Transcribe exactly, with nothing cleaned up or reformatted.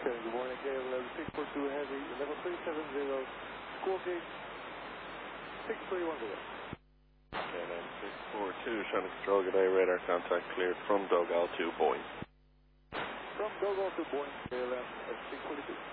Good morning, K L M six four two Heavy, level three seven zero, squawk gate six three one zero. K L M six four two, Shannon Control, good day, radar contact cleared from Dogal to Boeing. From Dogal to Boeing, K L M six forty-two.